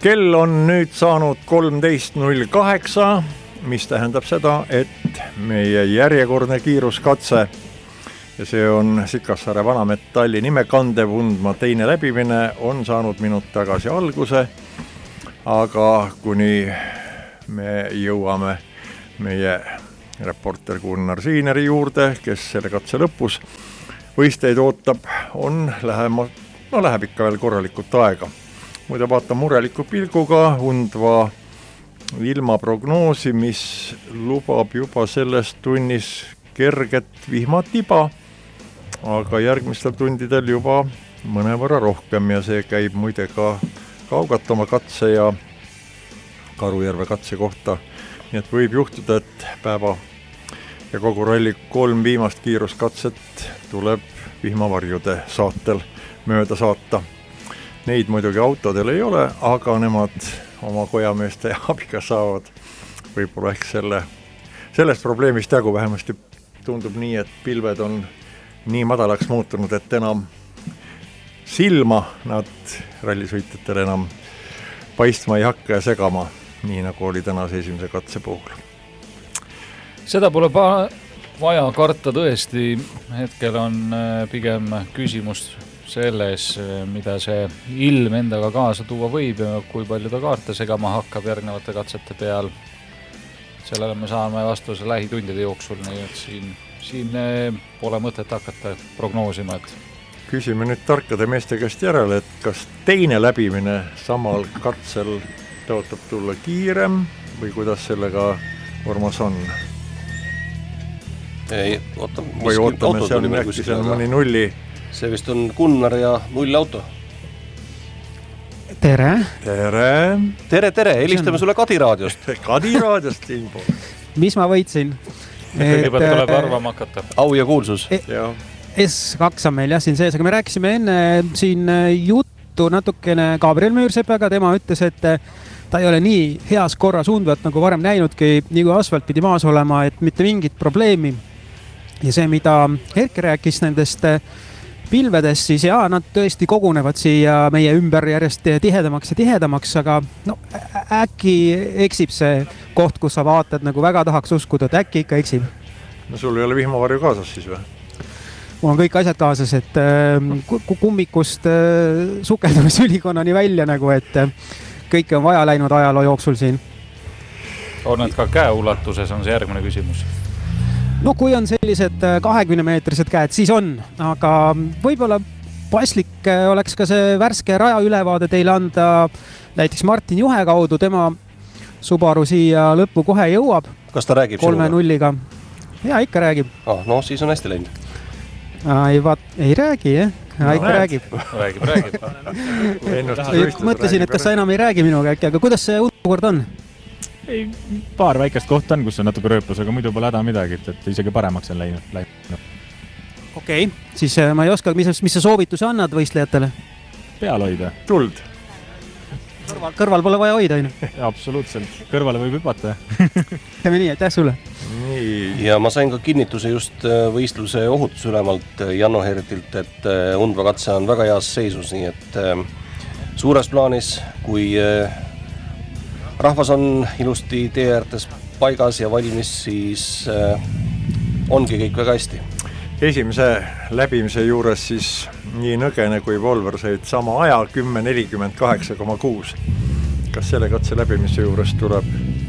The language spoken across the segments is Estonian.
Kell on nüüd saanud 13.08, mis tähendab seda, et meie järjekordne kiiruskatse ja see on Sikassaare Vanametalli nime kandev Undma teine läbimine on saanud minut tagasi alguse, aga kuni me jõuame meie reporter Gunnar Siineri juurde, kes selle katse lõpus võistlejaid ootab, läheb ikka veel korralikult aega. Muide vaatan mureliku pilguga Undva ilmaprognoosi, mis lubab juba selles tunnis kerget vihmatiba, aga järgmistel tundidel juba mõnevõrra rohkem ja see käib muide ka Kaugatoma katse ja Karujärve katse kohta. Nii et võib juhtuda, et päeva ja kogu ralli 3 viimast kiiruskatset tuleb vihmavarjude saatel mööda saata. Neid muidugi autodel ei ole, aga nemad oma kojameeste abiga saavad võib-olla ehk sellest probleemist jagu. Vähemasti tundub nii, et pilved on nii madalaks muutunud, et enam silma nad rallisõitjatel enam paistma ei hakka ja segama, nii nagu oli tänase esimese katse puhul. Seda pole vaja karta tõesti. Hetkel on pigem küsimus selles, mida see ilm endaga kaasa tuua võib ja kui palju ta kaarte segama hakkab järgnevate katsete peal. Sellele me saame vastuse lähitundide jooksul, nii et siin pole mõtet hakata prognoosima. Küsime nüüd tarkade meeste käest järele, et kas teine läbimine samal katsel tõotab tulla kiirem või kuidas sellega Urmas on? Ei, ootame, see on äkki see on mõni nulli. See vist on Gunnar ja nullauto. Tere! Tere! Helistame sulle Kadi raadiost. Kadi raadiost info. Mis ma võitsin? Kõigepealt tuleb arvama hakata. Au ja kuulsus. S2 on meil jah siin sees, aga me rääkisime enne siin juttu natukene Gabriel Müürsepaga. Tema ütles, et ta ei ole nii heas korras Undvat nagu varem näinudki, nii kui asfalt pidi maas olema, et mitte mingit probleemi. Ja see, mida Erki rääkis nendest pilvedest, siis nad tõesti kogunevad siia meie ümber järjest tihedamaks, aga äkki eksib see koht, kus sa vaatad, nagu väga tahaks uskuda, et äkki ikka eksib. No sul ei ole vihmavarju kaasas siis või? Mul on kõik asjad kaasas, et kummikust sukeldumisülikonnani välja nagu, et kõike on vaja läinud ajaloo jooksul siin. On need ka käeulatuses, on see järgmine küsimus. No kui on sellised 20-meetrised käed, siis on, aga võib-olla paslik oleks ka see värske raja ülevaade teile anda näiteks Martin Juhe kaudu, tema Subaru siia lõppu kohe jõuab. Kas ta räägib 3-0-ga? Ja, ikka räägib. No siis on hästi läinud. Ei räägi, jah? Ikka räägib. Mõtlesin, et kas sa enam ei räägi minuga äkki, aga kuidas see olukord on? Ei, paar väikest kohta on, kus on natuke rööpus, aga muidu pole häda midagi, et isegi paremaks on läinud. Okei, siis ma ei oska, mis sa soovituse annad võistlejatele? Peal hoida. Tuld. Kõrval pole vaja hoida, on? Absoluutselt. Kõrvale võib hüpata. Teeme nii, aitäh sulle. Ja ma sain ka kinnituse just võistluse ohutusülemalt Janno Hertilt, et Undva katse on väga heas seisus, nii et suures plaanis, kui rahvas on ilusti tee äärtes paigas ja valmis, siis ongi kõik väga hästi. Esimese läbimise juures siis nii Nõgene kui Volver said sama aja 10.48,6. Kas selle katse läbimise juures tuleb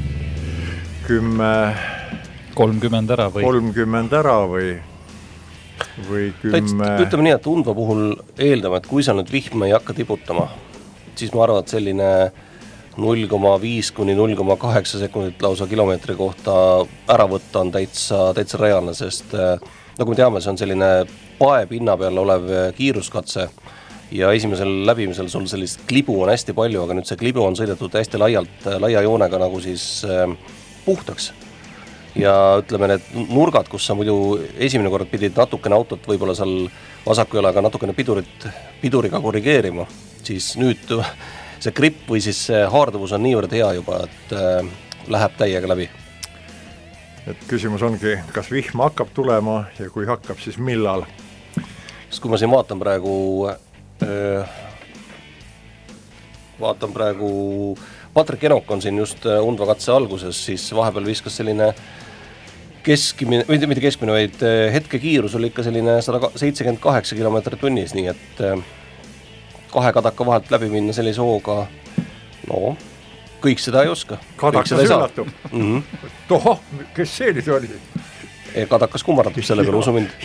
30 ära või 10? Ütleme nii, et Undva puhul eeldame, et kui sa nüüd vihma ei hakka tiputama, siis ma arvan, et selline 0,5 kuni 0,8 sekundit lausa kilomeetri kohta ära võtta on täitsa reaalne, sest nagu me teame, see on selline paepinna peal olev kiiruskatse ja esimesel läbimisel sul sellist klibu on hästi palju, aga nüüd see klibu on sõidetud hästi laia joonega nagu siis puhtaks. Ja ütleme need nurgad, kus sa muidu esimene kord pidid natukene autot võib-olla seal vasaku jalaga natukene piduriga korrigeerima, siis nüüd see gripp või siis see haarduvus on niivõrd hea juba, et läheb täiega läbi. Et küsimus ongi, kas vihma hakkab tulema ja kui hakkab, siis millal? Sest kui ma siin vaatan praegu vaatan praegu, Patrik Enok on siin just Undva katse alguses, siis vahepeal viskas selline keskmine, või mitte keskmine, vaid hetkekiirus oli ikka selline 178 km tunnis, nii et 2 kadaka vahelt läbi minna sellise hooga, no kõik seda ei oska. Kadakas üllatub. Tohoh, kes see nüüd oli? Kadakas kummardab selle peale, usu mind.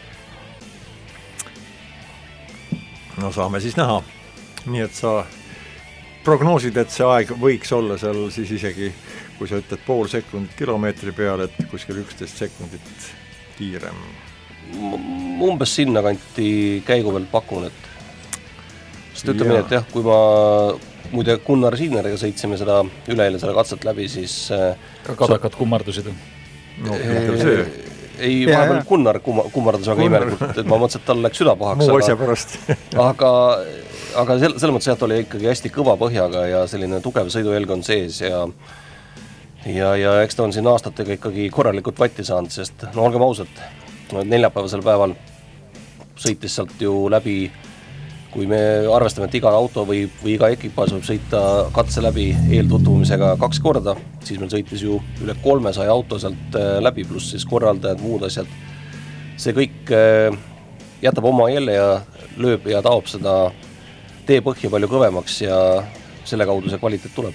No saame siis näha. Nii et sa prognoosid, et see aeg võiks olla seal siis isegi, kui sa ütled pool sekundit kilomeetri peale, et kuskil 11 sekundit kiirem. Umbes sinna kanti käigu pealt pakun, et sest ütleme nii, et jah, kui ma muide Gunnar Signeriga sõitsime seda üleeile seda katset läbi, siis ka kadakad kummardusid. No, see. Ei, vahepeal Gunnar kummardus väga imelikult, et ma mõtlesin, et tal läks süda pahaks. Muu asja pärast. aga selles mõttes, et oli ikkagi hästi kõva põhjaga ja selline tugev sõiduelg on sees ja eks ta on siin aastatega ikkagi korralikult vatti saanud, sest no olgem ausad, neljapäevasel päeval sõitis sealt ju läbi, kui me arvestame, et iga auto või iga ekipaaž võib sõita katse läbi eeltutvumisega 2 korda, siis meil sõitis ju üle 300 auto sealt läbi, pluss siis korraldajad, muud asjad. See kõik jätab oma jälje ja lööb ja taob seda teepõhja palju kõvemaks ja selle kaudu see kvaliteet tuleb.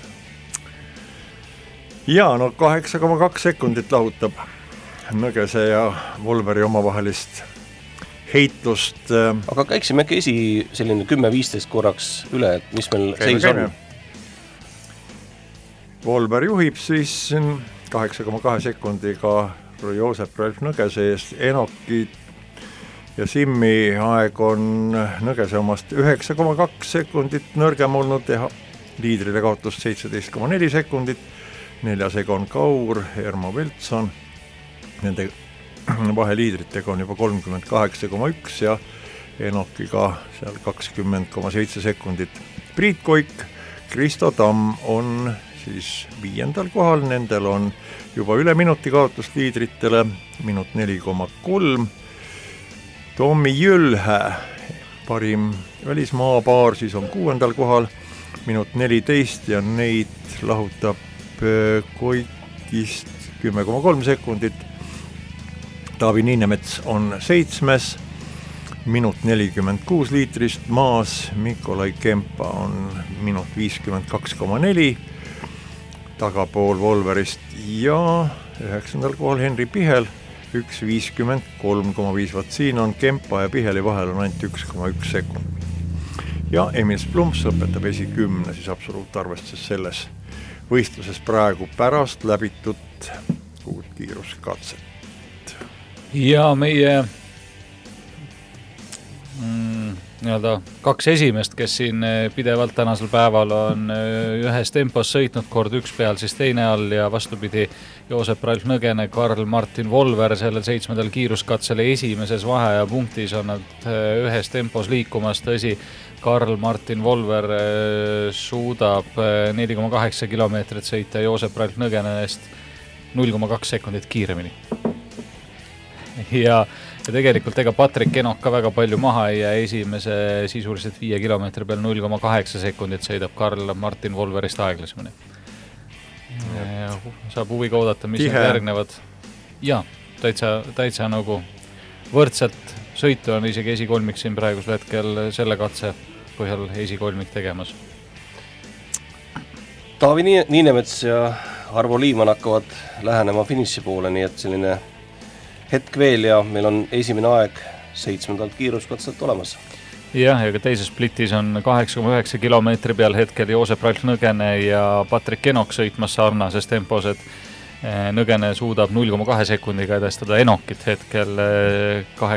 Ja no 8,2 sekundit lahutab Nõgese ja Volveri omavahelist heitlust. Aga käiksime äkki selline 10-15 korraks üle, et mis meil seis on. Volver juhib siis 8,2 sekundiga Joosep Ralf Nõgese eest. Enoki ja Simmi aeg on Nõgese omast 9,2 sekundit nõrgem olnud ja liidrile kaotus 17,4 sekundit. 4 sekund Kaur, Ermo Veltson. Nende vaheliidritega on juba 38,1 ja Enokiga seal 20,7 sekundit. Priit Koik, Kristo Tamm on siis 5. kohal, nendel on juba üle minuti kaotust liidritele, minut 4,3. Tommi Jülhä, parim välismaapaar, siis on 6. kohal, minut 14 ja neid lahutab Koikist 10,3 sekundit. Taavi Niinemets on 7. minut 46 liitrist maas, Mikolai Kempa on minut 52,4 tagapool Volverist ja 9. kohal Henri Pihel 1.53,5. Vaat siin on Kempa ja Piheli vahel on ainult 1,1 sekund. Ja Emil Splumps lõpetab esi10 siis absoluutarvestuses selles võistluses praegu pärast läbitud uut kiiruskatset. Ja meie nii-öelda 2 esimest, kes siin pidevalt tänasel päeval on ühes tempos sõitnud, kord üks peal, siis teine all ja vastupidi Joosep Ralf Nõgene, Karl Martin Volver sellel 7. kiiruskatsele esimeses vaheaja punktis on nad ühes tempos liikumas, tõsi, Karl Martin Volver suudab 4,8 kilomeetrit sõita Joosep Ralf Nõgene eest 0,2 sekundit kiiremini. Ja tegelikult ega Patrik Enok ka väga palju maha ei jää, esimese sisuliselt 5 kilomeetri peal 0,8 sekundit sõidab Karl Martin Volverist aeglasemini. Saab huviga oodata, mis need järgnevad. Ja, täitsa nagu võrdselt sõitu on isegi esikolmik siin praegusel hetkel selle katse põhjal esikolmik tegemas. Taavi Niinemets ja Arvo Liiman hakkavad lähenema finiši poole, nii et selline hetk veel ja meil on esimene aeg 7. kiiruskatselt olemas. Jah, ja ka teises splitis on 8,9 kilomeetri peal hetkel Joosep Ralf Nõgene ja Patrik Enok sõitmas sarnases tempos, et Nõgene suudab 0,2 sekundiga edestada Enokit hetkel